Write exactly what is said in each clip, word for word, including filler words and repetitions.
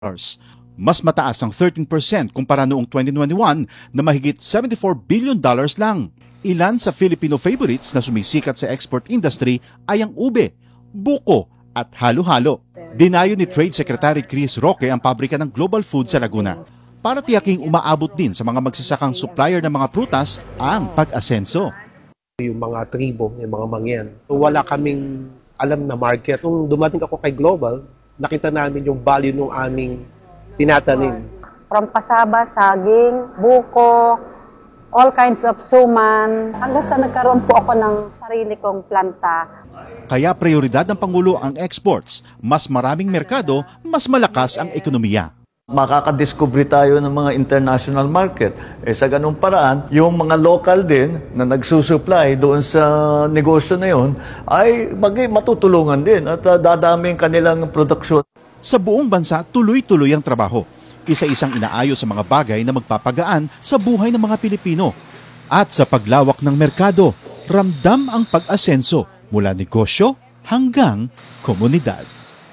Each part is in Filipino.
Mas mataas ang thirteen percent kumpara noong twenty twenty-one na mahigit seventy-four billion dollars lang. Ilan sa Filipino favorites na sumisikat sa export industry ay ang ube, buko at halo-halo. Dinayo ni Trade Secretary Chris Roque ang pabrika ng Global Food sa Laguna para tiyaking umaabot din sa mga magsasakang supplier ng mga prutas ang pag-asenso. Yung mga tribo, yung mga mangyan. So, wala kaming alam na market. Nung dumating ako kay Global, nakita namin yung value ng aming tinatanim. From pasaba, saging, buko, all kinds of suman. Hanggang sa nagkaroon po ako ng sarili kong planta. Kaya prioridad ng Pangulo ang exports. Mas maraming merkado, mas malakas ang ekonomiya. Makakadiscover tayo ng mga international market. Eh, sa ganung paraan, yung mga local din na nagsusupply doon sa negosyo na yun ay mag- matutulungan din at uh, dadami ang kanilang produksyon. Sa buong bansa, tuloy-tuloy ang trabaho. Isa-isang inaayos sa mga bagay na magpapagaan sa buhay ng mga Pilipino. At sa paglawak ng merkado, ramdam ang pag-asenso mula negosyo hanggang komunidad.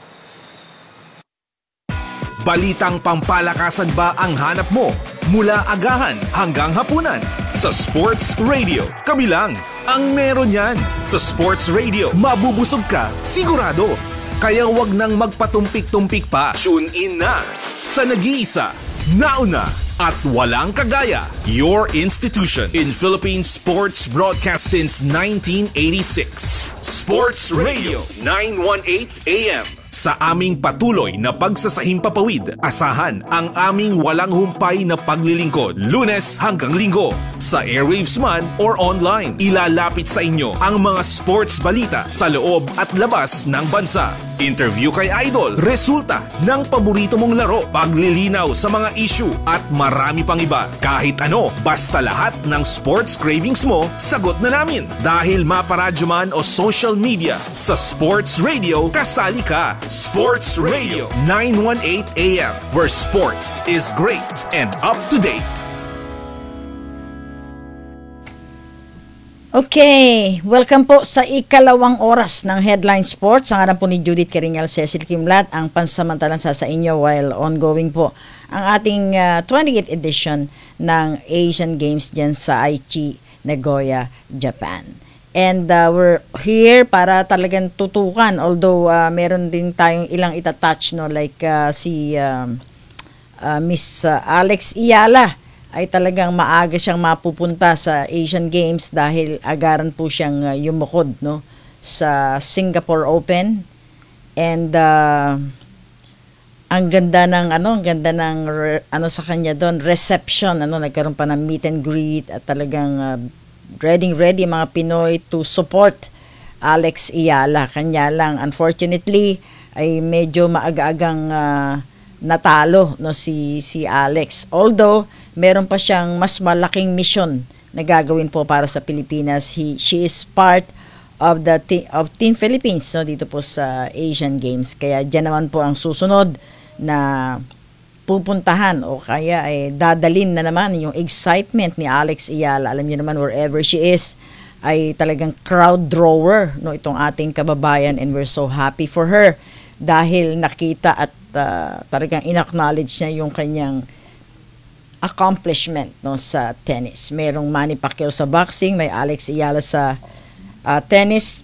Balitang pampalakasan ba ang hanap mo? Mula agahan hanggang hapunan. Sa Sports Radio, kami lang ang meron yan. Sa Sports Radio, mabubusog ka, sigurado. Kaya wag nang magpatumpik-tumpik pa. Tune in na sa nag-iisa, nauna at walang kagaya. Your institution in Philippine sports broadcast since nineteen eighty-six. Sports Radio nine eighteen A M. Sa aming patuloy na pagsasahing papawid, asahan ang aming walang humpay na paglilingkod, Lunes hanggang Linggo. Sa airwaves man or online, ilalapit sa inyo ang mga sports balita sa loob at labas ng bansa. Interview kay Idol, resulta ng paborito mong laro, paglilinaw sa mga issue at marami pang iba. Kahit ano, basta lahat ng sports cravings mo, sagot na namin. Dahil maparadyo man o social media, sa Sports Radio, kasali ka. Sports Radio nine eighteen A M, where sports is great and up to date. Okay, welcome po sa ikalawang oras ng Headline Sports. Ang alam po ni Judith Caringal, Cecil Kimlat, ang pansamantalang sa sa inyo while ongoing po ang ating uh, twenty-eighth edition ng Asian Games dyan sa Aichi, Nagoya, Japan. And uh, we're here para talagang tutukan, although uh, meron din tayong ilang itatouch, no, like uh, si uh, uh, Miss uh, Alex Iyala ay talagang maaga siyang mapupunta sa Asian Games dahil agaran po siyang uh, yumukod, no, sa Singapore Open. And uh, ang ganda ng ano, ang ganda ng re, ano sa kanya doon, reception, ano, nagkaroon pa ng meet and greet at talagang uh, ready ready mga Pinoy to support Alex Iyala. Kanya lang unfortunately ay medyo maaga-agang uh, natalo, no, si si Alex. Although meron pa siyang mas malaking mission na gagawin po para sa Pilipinas. He she is part of the te- of Team Philippines, no, dito po sa Asian Games. Kaya diyan naman po ang susunod na pupuntahan o kaya ay dadalin na naman yung excitement ni Alex Iyala. Alam niyo naman, wherever she is ay talagang crowd drawer, no, itong ating kababayan, and we're so happy for her dahil nakita at uh, talagang inacknowledge niya yung kanyang accomplishment, no, sa tennis. Merong Manny Pacquiao sa boxing, may Alex Iyala sa uh, tennis.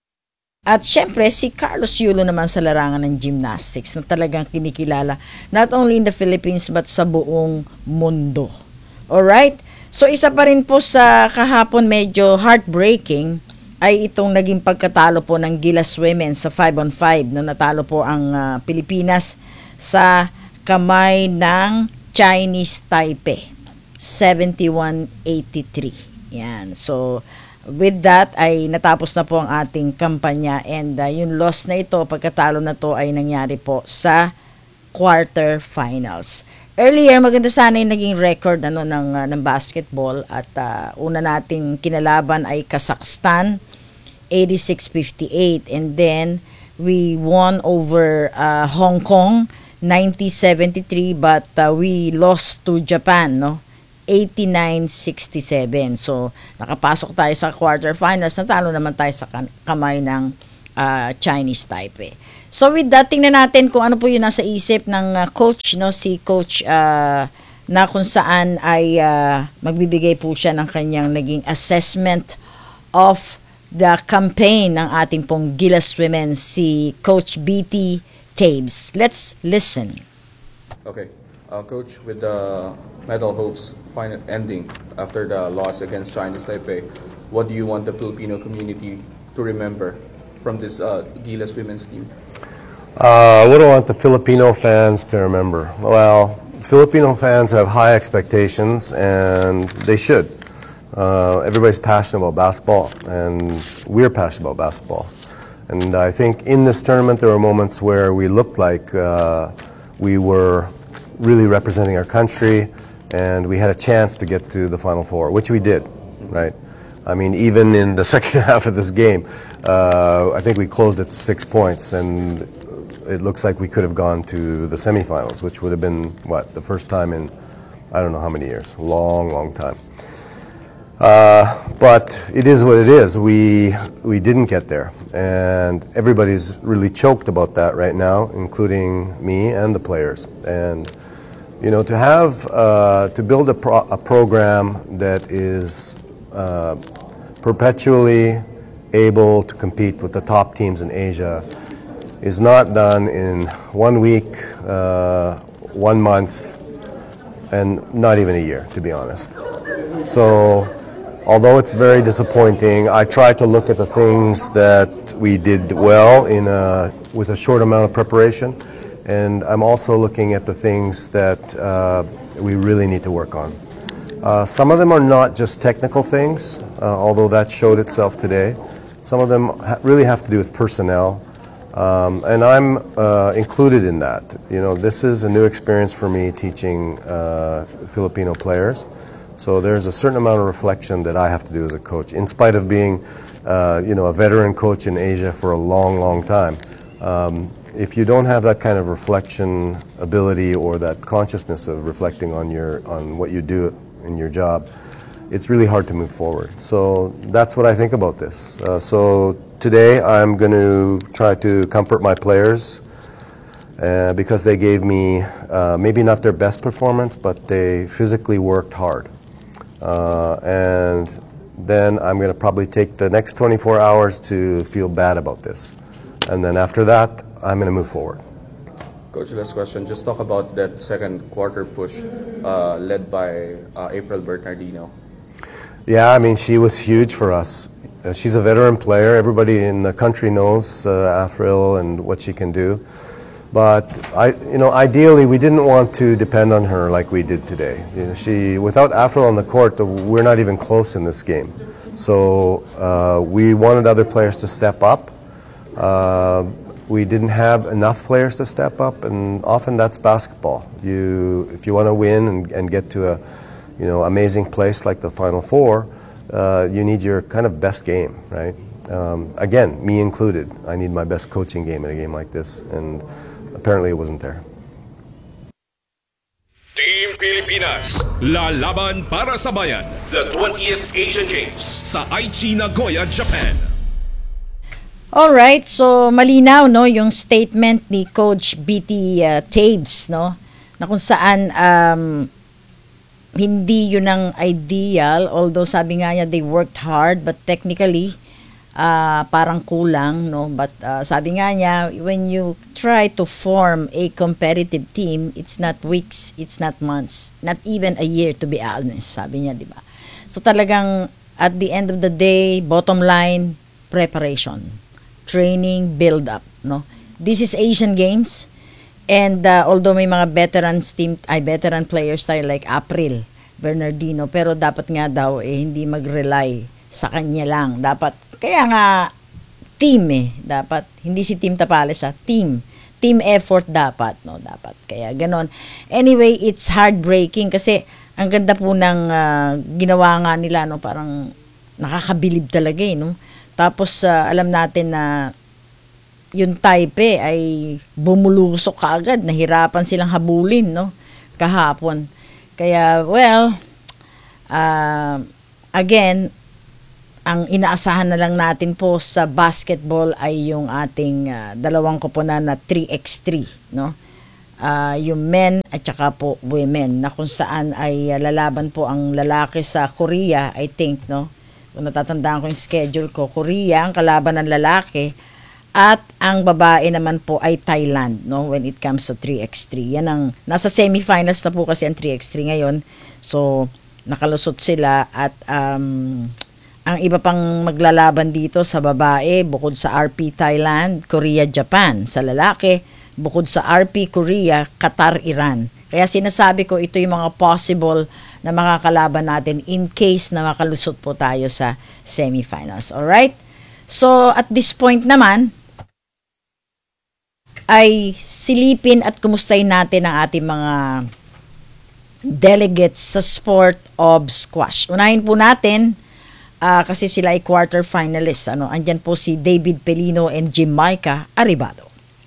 At syempre, si Carlos Yulo naman sa larangan ng gymnastics na talagang kinikilala not only in the Philippines but sa buong mundo. Alright? So isa pa rin po sa kahapon medyo heartbreaking ay itong naging pagkatalo po ng Gilas Women sa five on five na natalo po ang uh, Pilipinas sa kamay ng Chinese Taipei, seventy-one eighty-three. Yan. So with that ay natapos na po ang ating kampanya, and uh, yung loss na ito, pagkatalo na to ay nangyari po sa quarter finals. Earlier, maganda sana yung naging record ano, ng, uh, ng basketball, at uh, una nating kinalaban ay Kazakhstan, eighty-six fifty-eight, and then we won over uh, Hong Kong, ninety seventy-three, but uh, we lost to Japan, no? eighty-nine sixty-seven. So, nakapasok tayo sa quarterfinals. Natalo naman tayo sa kamay ng uh, Chinese Taipei. So with that, tingnan natin kung ano po yung nasa isip ng uh, coach, no, si coach uh, na kung saan ay uh, magbibigay po siya ng kanyang naging assessment of the campaign ng ating pong Gilas Women, si Coach B T Tabes. Let's listen. Okay, uh, Coach, with the medal hopes final ending after the loss against Chinese Taipei, what do you want the Filipino community to remember from this uh, Gilas women's team? Uh, what do I want the Filipino fans to remember? Well, Filipino fans have high expectations, and they should. Uh, everybody's passionate about basketball, and we're passionate about basketball. And I think in this tournament there were moments where we looked like uh, we were really representing our country, and we had a chance to get to the Final Four, which we did, right? I mean, even in the second half of this game, uh, I think we closed it to six points, and it looks like we could have gone to the semifinals, which would have been, what, the first time in, I don't know how many years, long, long time. Uh, but it is what it is. We, we didn't get there, and everybody's really choked about that right now, including me and the players. And, you know, to have, uh, to build a, pro a program that is uh, perpetually able to compete with the top teams in Asia is not done in one week, uh, one month, and not even a year, to be honest. So, although it's very disappointing, I try to look at the things that we did well in a, with a short amount of preparation, and I'm also looking at the things that uh, we really need to work on. Uh, some of them are not just technical things, uh, although that showed itself today. Some of them ha really have to do with personnel. Um, and I'm uh, included in that. You know, this is a new experience for me teaching uh, Filipino players. So there's a certain amount of reflection that I have to do as a coach, in spite of being, uh, you know, a veteran coach in Asia for a long, long time. Um, if you don't have that kind of reflection ability or that consciousness of reflecting on your on what you do in your job, it's really hard to move forward. So that's what I think about this. Uh, so today I'm going to try to comfort my players uh, because they gave me uh, maybe not their best performance, but they physically worked hard. Uh, and then I'm going to probably take the next twenty-four hours to feel bad about this. And then after that, I'm going to move forward. Coach, last question. Just talk about that second quarter push uh, led by uh, April Bernardino. Yeah, I mean, she was huge for us. Uh, she's a veteran player. Everybody in the country knows uh, Afril and what she can do. But I, you know, ideally, we didn't want to depend on her like we did today. You know, she, without Afril on the court, we're not even close in this game. So uh, we wanted other players to step up. Uh, we didn't have enough players to step up, and often that's basketball. You, if you want to win and, and get to a, you know, amazing place like the Final Four, uh, you need your kind of best game, right? Um, again, me included. I need my best coaching game in a game like this, and apparently it wasn't there. Team Pilipinas, lalaban para sa bayan. The twentieth Asian Games sa Aichi, Nagoya, Japan. Alright, so malinaw, no, yung statement ni Coach B T uh, Tabes, no, na kung saan um, hindi yun ang ideal, although sabi nga niya they worked hard, but technically uh, parang kulang, no, but uh, sabi nga niya, when you try to form a competitive team, it's not weeks, it's not months, not even a year, to be honest, sabi niya, di ba? So talagang at the end of the day, bottom line, preparation, training, build up, no. This is Asian Games, and uh, although may mga veterans team, ay veteran players tayo like April Bernardino, pero dapat nga daw eh hindi mag-rely sa kanya lang. Dapat kaya nga team eh, dapat hindi si Team Tapales, ha, team. Team effort dapat, no, dapat. Kaya ganon. Anyway, it's heartbreaking kasi ang ganda po ng uh, ginawa nga nila, no, parang nakakabilib talaga eh, no. Tapos uh, alam natin na yung Taipei ay bumulusok kaagad, nahirapan silang habulin, no, kahapon. Kaya well, uh, again, ang inaasahan na lang natin po sa basketball ay yung ating uh, dalawang koponan na three by three, no? Uh, yung men at saka po women, na kung saan ay uh, lalaban po ang lalaki sa Korea, I think, no? Kung natatandaan ko yung schedule ko, Korea ang kalaban ng lalaki at ang babae naman po ay Thailand, no? When it comes to three by three. Yan ang nasa semifinals na po kasi ang three by three ngayon. So nakalusot sila at um ang iba pang maglalaban dito sa babae, bukod sa R P Thailand, Korea, Japan. Sa lalaki, bukod sa R P Korea, Qatar, Iran. Kaya sinasabi ko, ito yung mga possible na makakalaban natin in case na makalusot po tayo sa semifinals. Alright? So, at this point naman, ay silipin at kumustahin natin ang ating mga delegates sa sport of squash. Unahin po natin, Uh, kasi sila ay quarter finalists. Ano, andyan po si David Pelino and Jamaica Arribado.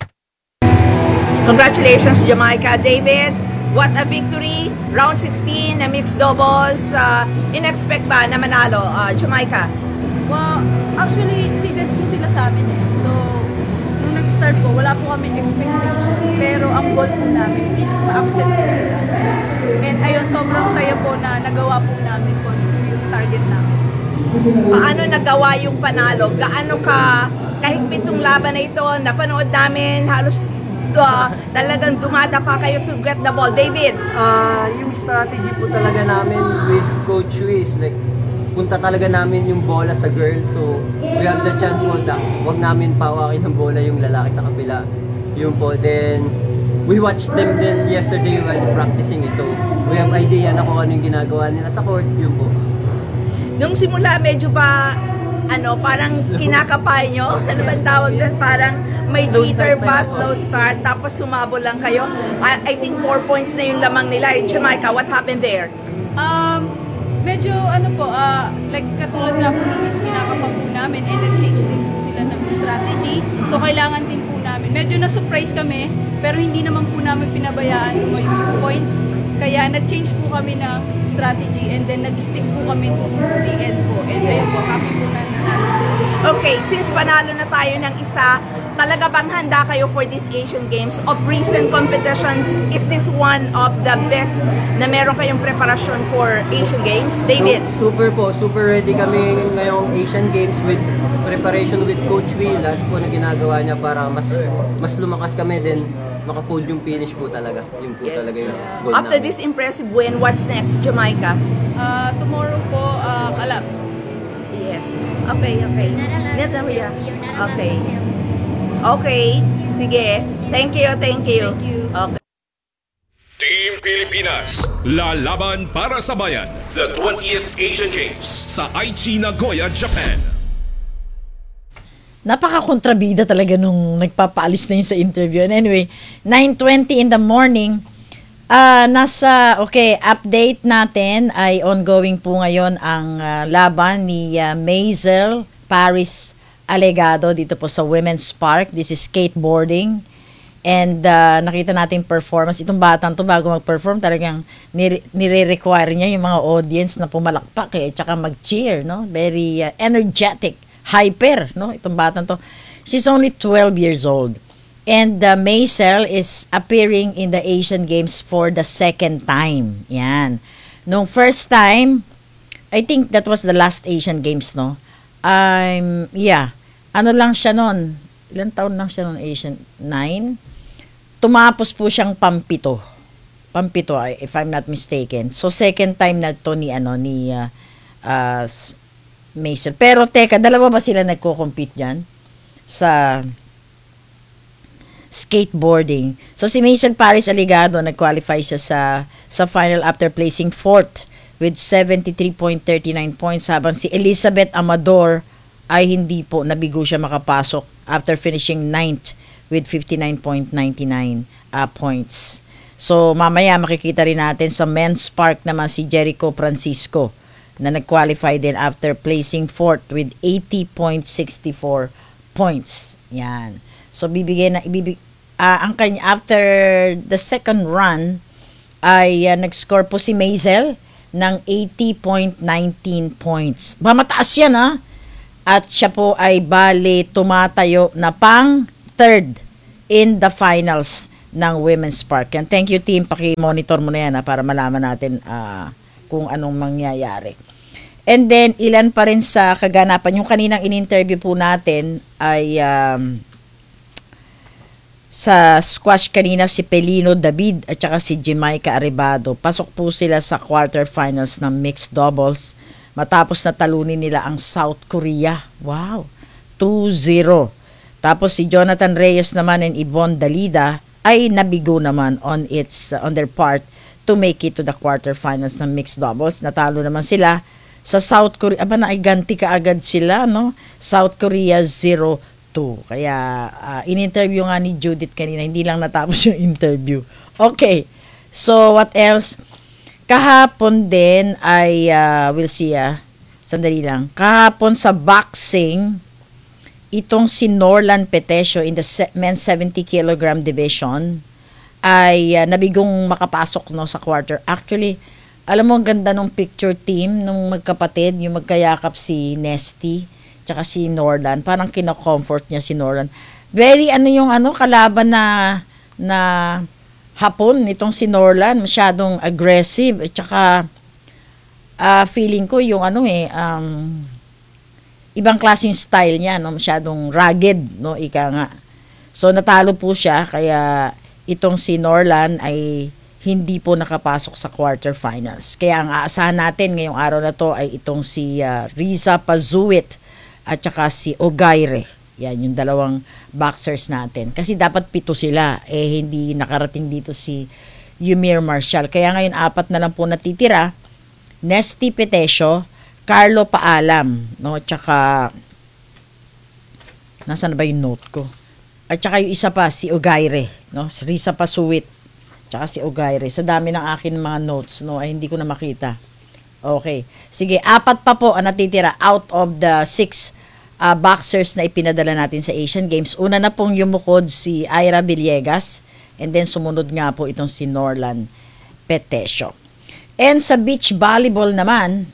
Congratulations, Jamaica. David, what a victory. Round sixteen na mixed doubles. Uh, in-expect ba na manalo, uh, Jamaica? Well, actually, seeded po sila sa amin eh. So, nung nag-start po, wala po kami expectation. Pero ang goal po namin is ma-upset po sila. And ayun, sobrang saya po na nagawa po namin kung ano po yung target namin. Paano nagawa yung panalo? Gaano ka kahigpit yung laban na ito? Napanood namin, halos uh, talagang dumadapa kayo to get the ball. David? Uh, yung strategy po talaga namin with Coach Luis, like, punta talaga namin yung bola sa girl. So, we have the chance po na huwag namin pawakin ng bola yung lalaki sa kabila. Yun po. Then, we watched them then yesterday while practicing. Eh. So, we have idea na kung ano yung ginagawa nila sa court. Yun po. Nung simula, medyo ba, ano, parang kinakapay nyo? Ano ba tawag doon? Parang may jitter pa, slow start, tapos sumabol lang kayo. I, I think four points na yung lamang nila. In Jamaica, what happened there? Um, medyo, ano po, uh, like katulad nga po nung is kinakapa po namin and nag-change din po sila ng strategy. So, kailangan din po namin. Medyo na-surprise kami, pero hindi naman po namin pinabayaan lumayo yung points. Kaya nag-change po kami ng strategy and then nag-stick po kami to the end po. And ayun po, happy po na nanalo. Okay, since panalo na tayo ng isa, talaga bang handa kayo for these Asian Games? Of recent competitions, is this one of the best na meron kayong preparasyon for Asian Games? David? So, super po, super ready kami ngayong Asian Games with preparation with Coach Will. Lahat po na ginagawa niya para mas mas lumakas kami din. Maka-podium finish po talaga. Yun po Yes. talaga yung goal After namin. this impressive win, what's next, Jamaica? Uh, tomorrow po, uh, kalab. Yes. Okay, okay. Netherlands. Okay. Okay. Sige. Thank you, thank you. Thank you. Okay. Team Pilipinas, lalaban para sa bayan. The twentieth Asian Games sa Aichi, Nagoya, Japan. Napaka-kontrabida talaga nung nagpapaalis na yun sa interview. And anyway, nine twenty in the morning, uh, nasa, okay, update natin ay ongoing po ngayon ang uh, laban ni uh, Maisel Paris Alegado dito po sa Women's Park. This is skateboarding. And uh, nakita natin performance. Itong batang to bago mag-perform, talagang nire- nire-require niya yung mga audience na pumalakpak eh, tsaka mag-cheer, no? Very uh, energetic. Hyper, no? Itong batang to. She's only twelve years old. And uh, Maisel is appearing in the Asian Games for the second time. Yan. Nung first time, I think that was the last Asian Games, no? Um, yeah. Ano lang siya nun? Ilan taon lang siya nun Asian? Nine? Tumapos po siyang pampito. Pampito, if I'm not mistaken. So, second time na to ni, ano, ni, uh, uh, Maisel. Pero teka, dalawa ba sila nagko-compete dyan? Sa skateboarding. So si Maisel Paris Alegado, nag-qualify siya sa, sa final after placing fourth with seventy-three point three nine points, habang si Elizabeth Amador ay hindi po, nabigo siya makapasok after finishing ninth with fifty-nine point nine nine uh, points. So mamaya makikita rin natin sa men's park naman si Jericho Francisco na nag-qualify din after placing fourth with eighty point six four points. Yan. So, bibigyan na, ibibig, uh, ang kanya, after the second run, ay uh, nag-score po si Maisel ng eighty point one nine points. Ba, mataas yan, ha? at siya po ay bale tumatayo na pang third in the finals ng Women's Park. And thank you team, paki-monitor mo na yan ha, para malaman natin uh, kung anong mangyayari. And then ilan pa rin sa kaganapan, yung kaninang in-interview po natin ay um, sa squash kanina si Pelino David at saka si Jamaica Arribado. Pasok po sila sa quarterfinals ng mixed doubles matapos na talunin nila ang South Korea. Wow, two zero. Tapos si Jonathan Reyes naman and Yvonne Dalida ay nabigo naman on its uh, on their part to make it to the quarterfinals ng mixed doubles. Natalo naman sila sa South Korea. Aba, naiganti ka agad sila, no? South Korea zero two. Kaya uh, in-interview nga ni Judith kanina, hindi lang natapos yung interview. Okay. So what else? Kahapon din ay uh, we'll see ah. Sandali lang. Kahapon sa boxing, itong si Norlan Petesio in the men's seventy kilogram division ay uh, nabigong makapasok no sa quarter. Actually, alam mo ang ganda ng picture team nung magkapatid, yung magkayakap si Nesty tsaka si Norlan. Parang kino-comfort niya si Norlan. Very ano yung ano kalaban na na hapon nitong si Norlan, masyadong aggressive at tsaka uh, feeling ko yung ano eh um, ibang klaseng style niya, no? Masyadong rugged, no? Ika nga. So, natalo po siya, kaya itong si Norlan ay hindi po nakapasok sa quarterfinals. Kaya ang aasahan natin ngayong araw na to ay itong si uh, Riza Pazuit at saka si Ogaire. Yan, yung dalawang boxers natin. Kasi dapat pito sila, eh hindi nakarating dito si Yumir Marshall. Kaya ngayon, apat na lang po natitira. Nesty Petesio, Carlo Paalam, no, tsaka nasaan na ba yung note ko? At tsaka yung isa pa si Ogaire, no, si Risa Pasuit, tsaka si Ogaire. Sa dami ng akin mga notes, no, ay hindi ko na makita. Okay. Sige, apat pa po ang natitira out of the six uh, boxers na ipinadala natin sa Asian Games. Una na pong yumukod si Ira Villegas and then sumunod nga po itong si Norlan Petesio. And sa beach volleyball naman,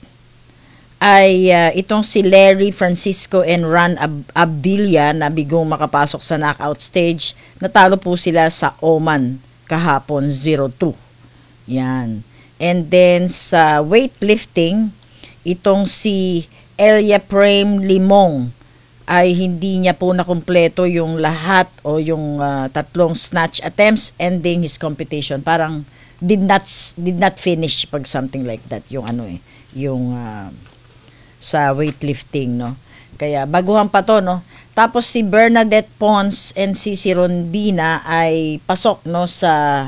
ay uh, itong si Larry Francisco and Ran Ab- Abdilia na bigong makapasok sa knockout stage. Natalo po sila sa Oman kahapon zero two. Yan. And then sa weightlifting, itong si Elia Prem Limong ay hindi niya po nakumpleto yung lahat o yung uh, tatlong snatch attempts, ending his competition. Parang did not did not finish pag something like that yung ano eh, yung uh, sa weightlifting, no. Kaya baguhan pa to, no. Tapos si Bernadette Pons and si si Rondina ay pasok, no, sa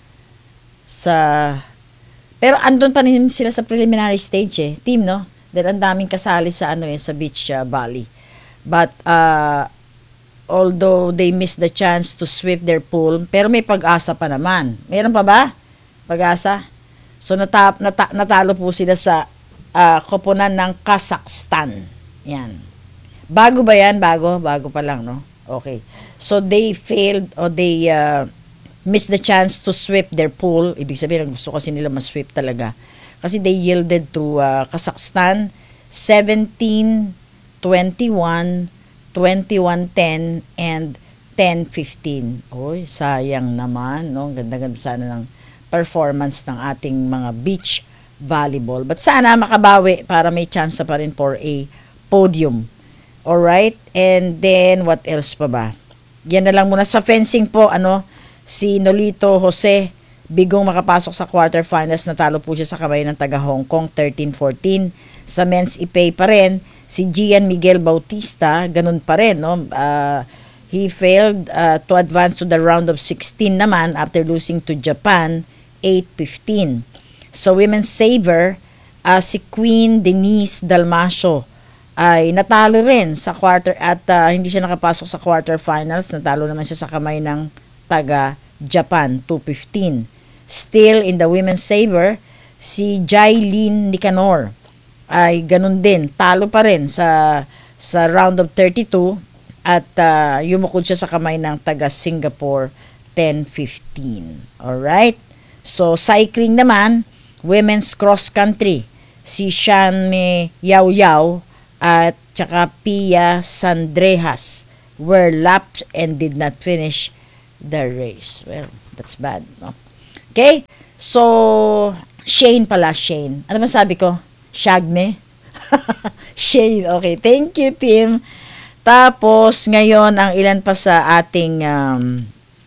sa pero andun pa rin sila sa preliminary stage eh, team, no. Dahil ang daming kasali sa ano eh, sa beach uh, volley. But uh, although they missed the chance to sweep their pool, pero may pag-asa pa naman. Meron pa ba? Pag-asa? So nata- nata- natalo po sila sa uh, koponan ng Kazakhstan. Yan. Bago ba yan? Bago? Bago pa lang, no? Okay. So they failed or they uh, missed the chance to sweep their pool. Ibig sabihin, gusto kasi nila ma-sweep talaga. Kasi they yielded to uh, Kazakhstan seventeen twenty-one, twenty-one ten, and ten fifteen. Oy, sayang naman, no? Ganda-ganda sana ng performance ng ating mga beach volleyball. But sana makabawi para may chance pa rin for a podium. Alright? And then, what else pa ba? Yan na lang muna. Sa fencing po, ano, si Nolito Jose, bigong makapasok sa quarterfinals. Natalo po siya sa kamay ng taga Hong Kong, thirteen fourteen. Sa men's ipay pa rin, si Gian Miguel Bautista, ganun pa rin, no? Uh, he failed uh, to advance to the round of sixteen naman after losing to Japan, eight fifteen. So, women's saver, uh, si Queen Denise Dalmasio, ay natalo rin sa quarter at uh, hindi siya nakapasok sa quarterfinals. Natalo naman siya sa kamay ng taga Japan, two fifteen. Still in the women's saver, si Jailin Nicanor ay ganun din, talo pa rin sa sa round of thirty-two at uh, yumukod siya sa kamay ng taga Singapore, ten fifteen. Alright? So cycling naman, women's cross country, si Shane Yao Yao at tsaka Pia Sandrejas were lapped and did not finish the race. Well, that's bad, no? Okay? So, Shane pala, Shane. Ano ba sabi ko? Shagne? Shane, okay. Thank you, Tim. Tapos, ngayon, ang ilan pa sa ating um,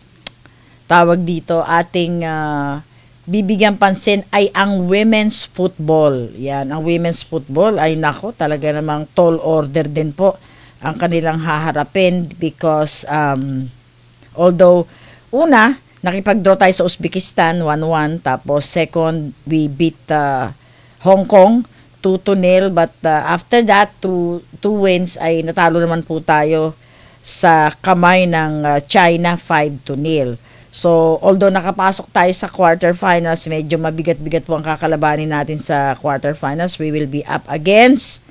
tawag dito, ating uh, bibigyan pansin ay ang women's football. Yan, ang women's football ay nako, talaga namang tall order din po ang kanilang haharapin because um, although una, nakipag-draw tayo sa Uzbekistan one one, tapos second, we beat uh, Hong Kong two to nil, but uh, after that, two, two wins ay natalo naman po tayo sa kamay ng uh, China five to nil. So, although nakapasok tayo sa quarterfinals, medyo mabigat-bigat po ang kakalabanin natin sa quarterfinals. We will be up against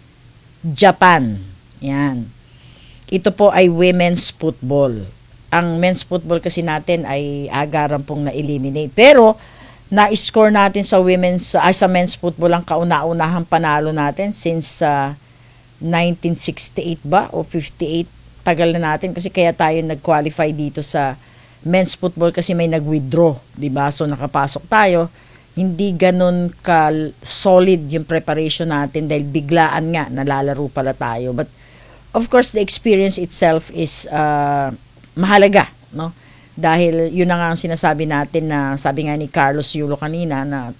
Japan. Yan. Ito po ay women's football. Ang men's football kasi natin ay agaran pong na-eliminate. Pero, na-score natin sa women's, ay sa men's football ang kauna-unahang panalo natin since uh, nineteen sixty-eight ba o fifty-eight. Tagal na natin kasi kaya tayo nag-qualify dito sa men's football kasi may nag-withdraw, di ba? So nakapasok tayo, hindi ganun ka solid yung preparation natin dahil biglaan nga nalalaro pala tayo. But of course the experience itself is uh, mahalaga, no? Dahil yun na nga ang sinasabi natin na sabi nga ni Carlos Yulo kanina na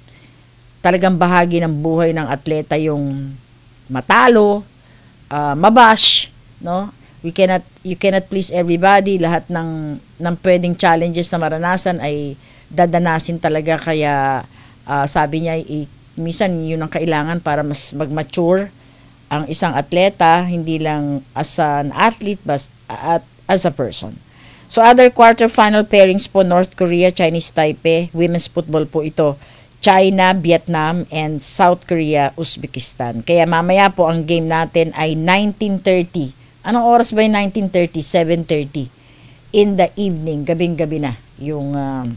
talagang bahagi ng buhay ng atleta yung matalo, uh, mabash, no? We cannot, you cannot please everybody. Lahat ng, ng pwedeng challenges na maranasan ay dadanasin talaga. Kaya uh, sabi niya, i, minsan yun ang kailangan para mas mag-mature ang isang atleta, hindi lang as an athlete, but at, as a person. So other quarterfinal pairings po, North Korea, Chinese Taipei, women's football po ito, China, Vietnam, and South Korea, Uzbekistan. Kaya mamaya po ang game natin ay nineteen thirty. Anong oras ba yung nineteen thirty? seven thirty in the evening, gabing-gabi na yung uh,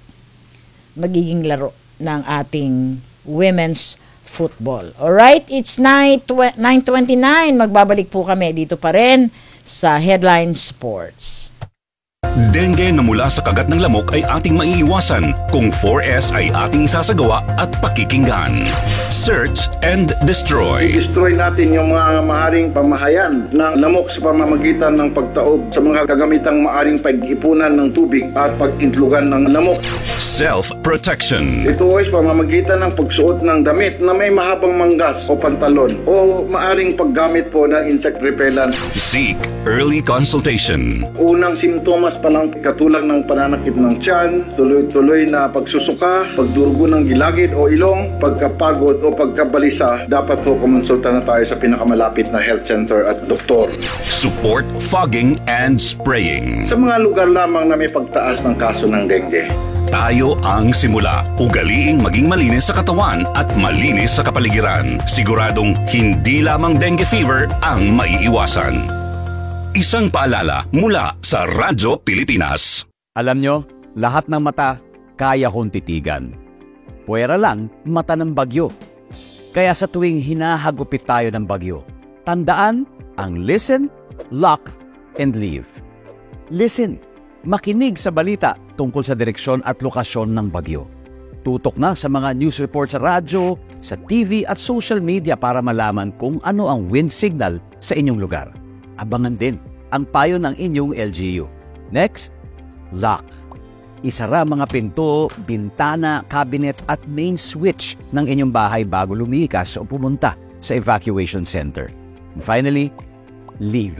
magiging laro ng ating women's football. Alright, it's nine twenty-nine. Magbabalik po kami dito pa rin sa Headline Sports. Dengue na mula sa kagat ng lamok ay ating maiiwasan kung four S ay ating sasagawa at pakikinggan. Search and destroy. Destroy natin yung mga maaring pamahayan ng lamok sa pamamagitan ng pagtaob sa mga kagamitang maaring pag-ipunan ng tubig at pag-intlugan ng lamok. Self-protection. Ito ay pamamagitan ng pagsuot ng damit na may mahabang manggas o pantalon o maaring paggamit po ng insect repellent. Seek early consultation. Unang simptomas pa lang katulad ng pananakit ng tiyan, tuloy-tuloy na pagsusuka, pagdurugo ng gilagid o ilong, pagkapagod o pagkabalisa, dapat po kumonsulta na tayo sa pinakamalapit na health center at doktor. Support fogging and spraying. Sa mga lugar lamang na may pagtaas ng kaso ng dengue. Tayo ang simula. Ugaliing maging malinis sa katawan at malinis sa kapaligiran. Siguradong hindi lamang dengue fever ang maiiwasan. Isang paalala mula sa Radyo Pilipinas. Alam nyo, lahat ng mata kaya kong titigan. Puwera lang mata ng bagyo. Kaya sa tuwing hinahagupit tayo ng bagyo, tandaan ang listen, lock, and leave. Listen, makinig sa balita tungkol sa direksyon at lokasyon ng bagyo. Tutok na sa mga news report sa radyo, sa T V at social media para malaman kung ano ang wind signal sa inyong lugar. Abangan din ang payo ng inyong L G U. Next, lock. Isara mga pinto, bintana, cabinet at main switch ng inyong bahay bago lumikas o pumunta sa evacuation center. And finally, leave.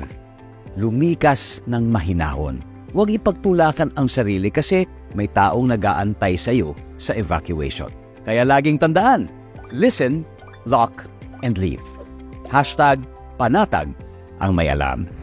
Lumikas ng mahinahon. Huwag ipagtulakan ang sarili kasi may taong nag-aantay sa iyo sa evacuation. Kaya laging tandaan, listen, lock, and leave. Hashtag panatag ang may alam.